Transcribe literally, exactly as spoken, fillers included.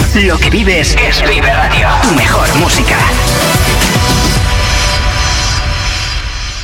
Lo que vives es Vive Radio. Tu mejor música.